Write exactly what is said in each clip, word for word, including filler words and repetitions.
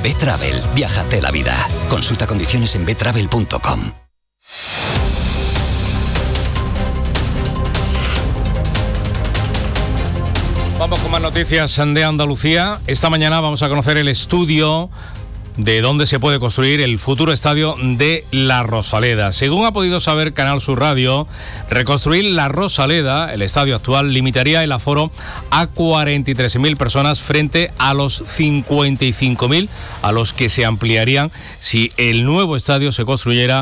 B-Travel. Viájate la vida. Consulta condiciones en b travel punto com. Vamos con más noticias de Andalucía. Esta mañana vamos a conocer el estudio de dónde se puede construir el futuro estadio de La Rosaleda. Según ha podido saber Canal Sur Radio, reconstruir La Rosaleda, el estadio actual, limitaría el aforo a cuarenta y tres mil personas frente a los cincuenta y cinco mil a los que se ampliarían si el nuevo estadio se construyera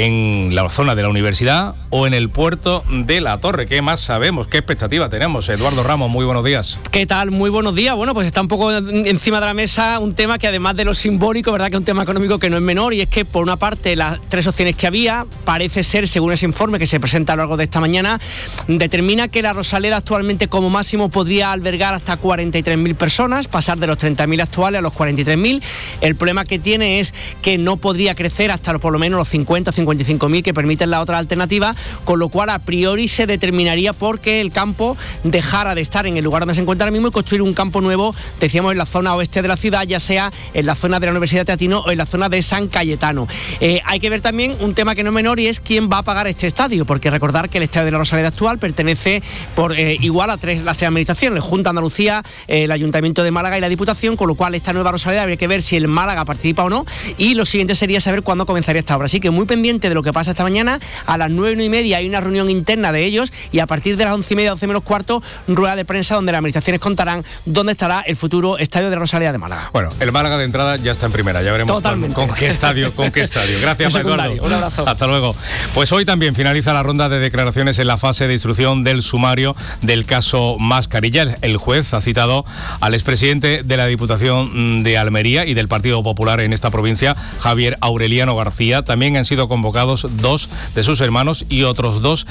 en la zona de la universidad o en el puerto de La Torre. ¿Qué más sabemos? ¿Qué expectativa tenemos? Eduardo Ramos, muy buenos días. ¿Qué tal? Muy buenos días. Bueno, pues está un poco encima de la mesa un tema que, además de lo simbólico, verdad que es un tema económico que no es menor, y es que por una parte las tres opciones que había, parece ser, según ese informe que se presenta a lo largo de esta mañana, determina que La Rosaleda actualmente como máximo podría albergar hasta cuarenta y tres mil personas, pasar de los treinta mil actuales a los cuarenta y tres mil. El problema que tiene es que no podría crecer hasta los, por lo menos los cincuenta o cincuenta y cinco mil que permiten la otra alternativa, con lo cual a priori se determinaría porque el campo dejara de estar en el lugar donde se encuentra ahora mismo y construir un campo nuevo, decíamos, en la zona oeste de la ciudad, ya sea en la zona de la Universidad de Teatino o en la zona de San Cayetano. Eh, hay que ver también un tema que no es menor, y es quién va a pagar este estadio, porque recordar que el estadio de La Rosaleda actual pertenece por eh, igual a tres, las tres administraciones, Junta de Andalucía, eh, el Ayuntamiento de Málaga y la Diputación, con lo cual esta nueva Rosaleda habría que ver si el Málaga participa o no, y lo siguiente sería saber cuándo comenzaría esta obra. Así que muy pendiente de lo que pasa esta mañana. A las nueve, nueve y media hay una reunión interna de ellos, y a partir de las once y media, doce menos cuarto, rueda de prensa donde las administraciones contarán dónde estará el futuro estadio de La Rosaleda de Málaga. Bueno, el Málaga de entrada ya está en primera, ya veremos con, con qué estadio, con qué estadio. Gracias, Eduardo. Un abrazo. Hasta luego. Pues hoy también finaliza la ronda de declaraciones en la fase de instrucción del sumario del caso Mascarilla. El juez ha citado al expresidente de la Diputación de Almería y del Partido Popular en esta provincia, Javier Aureliano García. También han sido convocados dos de sus hermanos y otros dos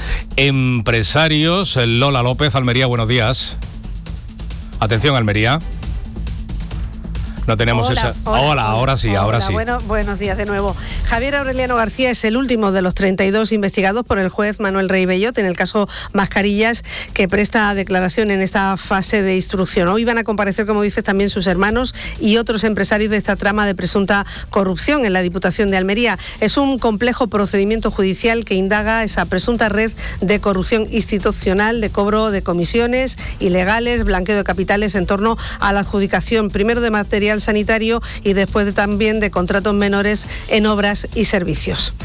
empresarios. Lola López, Almería, buenos días. Atención, Almería. No tenemos hola, esa... Hola, hola, ahora sí, hola, ahora sí. Bueno, buenos días de nuevo. Javier Aureliano García es el último de los treinta y dos investigados por el juez Manuel Rey Bellot en el caso Mascarillas, que presta declaración en esta fase de instrucción. Hoy van a comparecer, como dices, también sus hermanos y otros empresarios de esta trama de presunta corrupción en la Diputación de Almería. Es un complejo procedimiento judicial que indaga esa presunta red de corrupción institucional, de cobro de comisiones ilegales, blanqueo de capitales en torno a la adjudicación primero de material sanitario y después de, también de contratos menores en obras y servicios.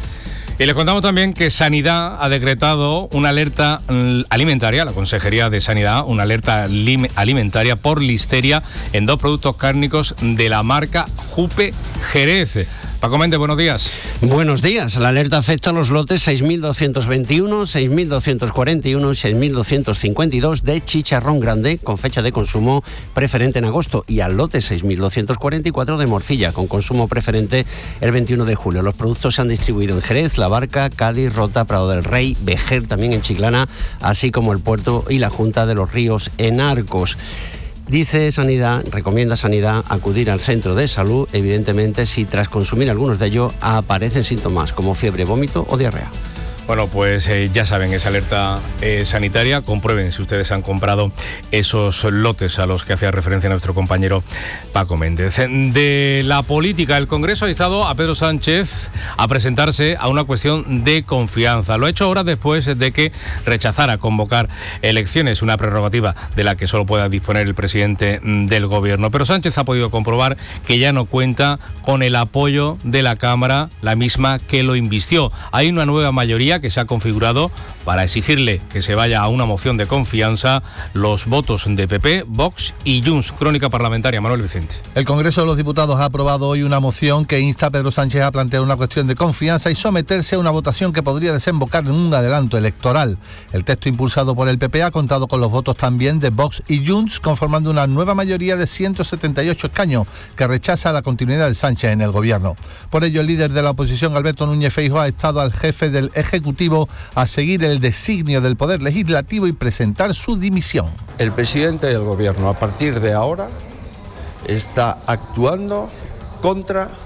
Y les contamos también que Sanidad ha decretado una alerta alimentaria, la Consejería de Sanidad, una alerta alimentaria por listeria en dos productos cárnicos de la marca Jupe Jerez. Paco Méndez, buenos días. Buenos días. La alerta afecta a los lotes seis mil doscientos veintiuno, seis mil doscientos cuarenta y uno y seis mil doscientos cincuenta y dos de chicharrón grande con fecha de consumo preferente en agosto, y al lote seis mil doscientos cuarenta y cuatro de morcilla con consumo preferente el veintiuno de julio. Los productos se han distribuido en Jerez, La Barca, Cádiz, Rota, Prado del Rey, Vejer también en Chiclana, así como el Puerto y la Junta de los Ríos en Arcos. Dice Sanidad, recomienda Sanidad acudir al centro de salud, evidentemente, si tras consumir algunos de ellos aparecen síntomas como fiebre, vómito o diarrea. Bueno, pues eh, ya saben, esa alerta eh, sanitaria. Comprueben si ustedes han comprado esos lotes a los que hacía referencia nuestro compañero Paco Méndez. De la política, el Congreso ha instado a Pedro Sánchez a presentarse a una cuestión de confianza. Lo ha hecho horas después de que rechazara convocar elecciones, una prerrogativa de la que solo pueda disponer el presidente del Gobierno. Pero Sánchez ha podido comprobar que ya no cuenta con el apoyo de la Cámara, la misma que lo invistió. Hay una nueva mayoría que se ha configurado para exigirle que se vaya a una moción de confianza los votos de P P, Vox y Junts. Crónica parlamentaria, Manuel Vicente. El Congreso de los Diputados ha aprobado hoy una moción que insta a Pedro Sánchez a plantear una cuestión de confianza y someterse a una votación que podría desembocar en un adelanto electoral. El texto impulsado por el P P ha contado con los votos también de Vox y Junts, conformando una nueva mayoría de ciento setenta y ocho escaños que rechaza la continuidad de Sánchez en el Gobierno. Por ello, el líder de la oposición, Alberto Núñez Feijóo, ha estado al jefe del Ejecutivo a seguir el designio del Poder Legislativo y presentar su dimisión. El presidente del Gobierno, a partir de ahora, está actuando contra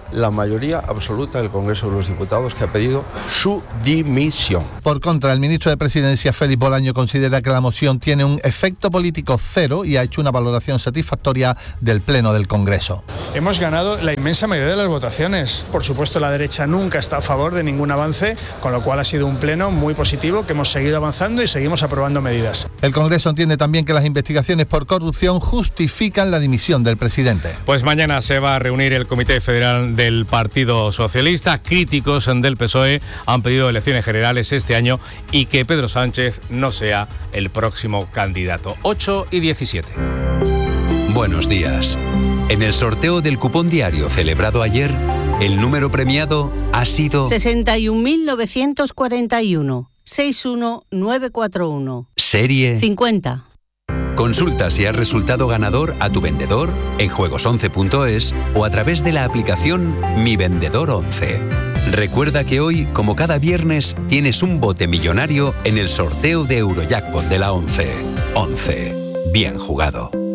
la mayoría absoluta del Congreso de los Diputados, que ha pedido su dimisión. Por contra, el ministro de Presidencia, Félix Bolaño, considera que la moción tiene un efecto político cero y ha hecho una valoración satisfactoria del Pleno del Congreso. Hemos ganado la inmensa mayoría de las votaciones. Por supuesto, la derecha nunca está a favor de ningún avance, con lo cual ha sido un pleno muy positivo, que hemos seguido avanzando y seguimos aprobando medidas. El Congreso entiende también que las investigaciones por corrupción justifican la dimisión del presidente. Pues mañana se va a reunir el Comité Federal del Partido Socialista. Críticos del P S O E han pedido elecciones generales este año y que Pedro Sánchez no sea el próximo candidato. ocho y diecisiete. Buenos días. En el sorteo del cupón diario celebrado ayer, el número premiado ha sido sesenta y un mil novecientos cuarenta y uno, sesenta y uno mil novecientos cuarenta y uno. Serie cincuenta. Consulta si has resultado ganador a tu vendedor en juegos once punto es o a través de la aplicación Mi Vendedor once. Recuerda que hoy, como cada viernes, tienes un bote millonario en el sorteo de Eurojackpot de la once. once. Bien jugado.